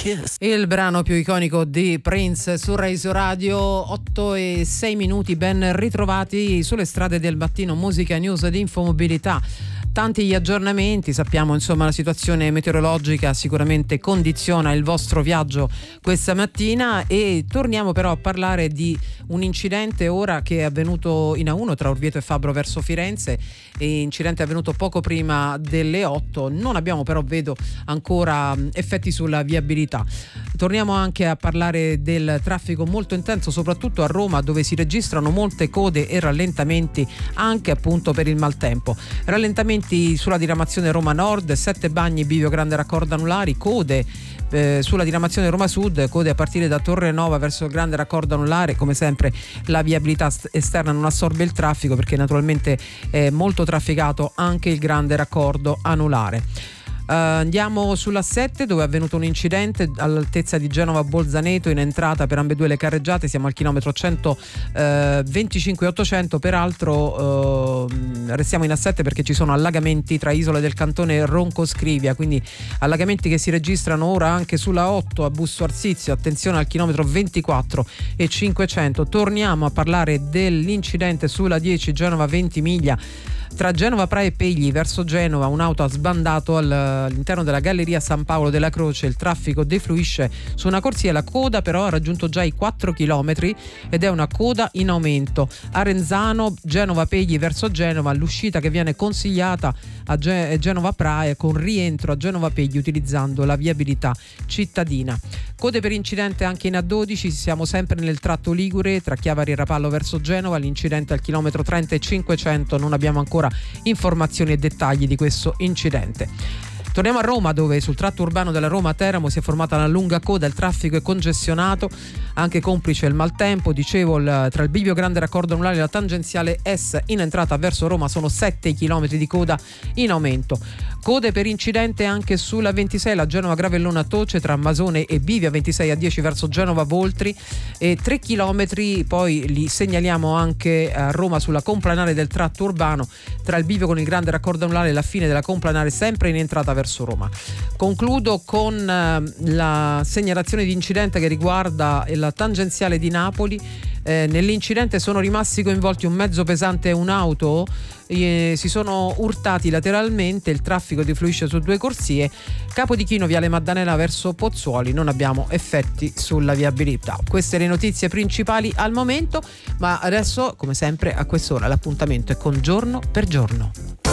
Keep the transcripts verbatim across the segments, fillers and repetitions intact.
kiss. Il brano più iconico di Prince su Reisio Radio. Otto e sei minuti, ben ritrovati sulle strade del mattino. Musica, news ed infomobilità. Tanti gli aggiornamenti, sappiamo insomma la situazione meteorologica sicuramente condiziona il vostro viaggio questa mattina, e torniamo però a parlare di un incidente ora che è avvenuto in A uno tra Orvieto e Fabbro verso Firenze. E incidente è avvenuto poco prima delle otto, non abbiamo però vedo ancora effetti sulla viabilità. Torniamo anche a parlare del traffico molto intenso soprattutto a Roma, dove si registrano molte code e rallentamenti anche appunto per il maltempo. Rallentamenti sulla diramazione Roma Nord, Sette Bagni, Bivio Grande Raccordo Anulari, code eh, sulla diramazione Roma Sud, code a partire da Torre Nova verso il Grande Raccordo Anulare. Come sempre la viabilità esterna non assorbe il traffico perché naturalmente è molto trafficato anche il Grande Raccordo Anulare. Uh, andiamo sulla sette, dove è avvenuto un incidente all'altezza di Genova Bolzaneto in entrata per ambedue le carreggiate. Siamo al chilometro centoventicinque ottocento. Peraltro uh, restiamo in A sette perché ci sono allagamenti tra Isole del Cantone e Ronco Scrivia, quindi allagamenti che si registrano ora anche sulla otto a Busto Arsizio. Attenzione al chilometro ventiquattro e cinquecento. Torniamo a parlare dell'incidente sulla dieci Genova Ventimiglia. Tra Genova Praia e Pegli verso Genova un'auto ha sbandato all'interno della Galleria San Paolo della Croce. Il traffico defluisce su una corsia, la coda però ha raggiunto già i quattro chilometri ed è una coda in aumento. A Renzano, Genova Pegli verso Genova, l'uscita che viene consigliata a Genova Praia con rientro a Genova Pegli utilizzando la viabilità cittadina. Code per incidente anche in A dodici, siamo sempre nel tratto ligure tra Chiavari e Rapallo verso Genova. L'incidente al chilometro trenta e cinquecento, non abbiamo ancora informazioni e dettagli di questo incidente. Torniamo a Roma, dove sul tratto urbano della Roma-Teramo si è formata una lunga coda, il traffico è congestionato, anche complice il maltempo. Dicevo, il, tra il bivio Grande Raccordo Anulare e la tangenziale S in entrata verso Roma sono sette chilometri di coda in aumento. Code per incidente anche sulla ventisei, la Genova Gravellona Toce tra Masone e Bivia, ventisei a dieci verso Genova Voltri, e tre chilometri poi li segnaliamo anche a Roma sulla complanare del tratto urbano tra il bivio con il Grande Raccordo Anulare e la fine della complanare sempre in entrata verso Roma. Concludo con eh, la segnalazione di incidente che riguarda la tangenziale di Napoli. Eh, nell'incidente sono rimasti coinvolti un mezzo pesante e un'auto, eh, si sono urtati lateralmente, il traffico defluisce su due corsie, Capodichino Viale Maddanella verso Pozzuoli, non abbiamo effetti sulla viabilità. Queste le notizie principali al momento, ma adesso come sempre a quest'ora l'appuntamento è con Giorno per Giorno.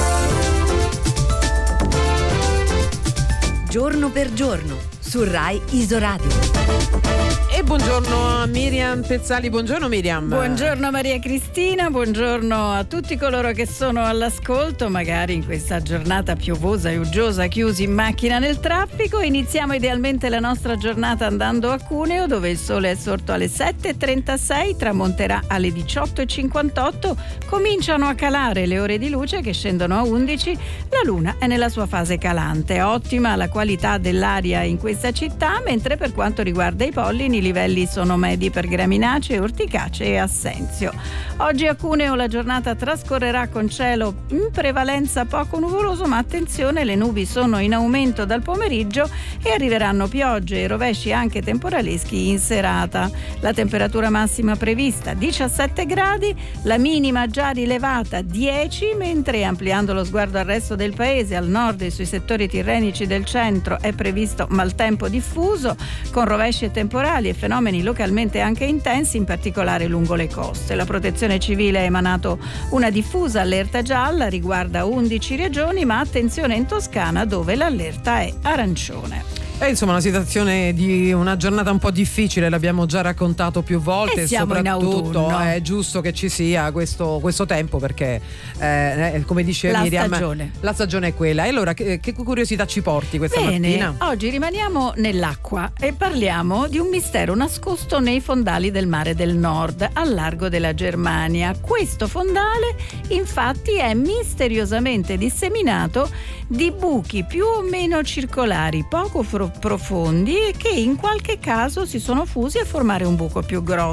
Giorno per Giorno su Rai Isoradio. E buongiorno a Miriam Pezzali. Buongiorno Miriam. Buongiorno Maria Cristina, buongiorno a tutti coloro che sono all'ascolto, magari in questa giornata piovosa e uggiosa, chiusi in macchina nel traffico. Iniziamo idealmente la nostra giornata andando a Cuneo, dove il sole è sorto alle sette e trentasei, tramonterà alle diciotto e cinquantotto, cominciano a calare le ore di luce che scendono a undici, la luna è nella sua fase calante. Ottima la qualità dell'aria in questa città, mentre per quanto riguarda i pollini i livelli sono medi per graminacee, urticacee e assenzio. Oggi a Cuneo la giornata trascorrerà con cielo in prevalenza poco nuvoloso, ma attenzione, le nubi sono in aumento dal pomeriggio e arriveranno piogge e rovesci anche temporaleschi in serata. La temperatura massima prevista diciassette gradi, la minima già rilevata dieci, mentre ampliando lo sguardo al resto del paese, al nord e sui settori tirrenici del centro è previsto maltempo diffuso con rovesci e temporali e fenomeni localmente anche intensi, in particolare lungo le coste. La Protezione Civile ha emanato una diffusa allerta gialla, riguarda undici regioni, ma attenzione in Toscana dove l'allerta è arancione. È insomma una situazione di una giornata un po' difficile, l'abbiamo già raccontato più volte, e siamo soprattutto in autunno. È giusto che ci sia questo, questo tempo perché eh, come dice la Miriam, stagione. la stagione è quella. E allora che, che curiosità ci porti questa Bene, mattina? oggi rimaniamo nell'acqua e parliamo di un mistero nascosto nei fondali del Mare del Nord, al largo della Germania. Questo fondale infatti è misteriosamente disseminato di buchi più o meno circolari, poco profondi, e che in qualche caso si sono fusi a formare un buco più grosso.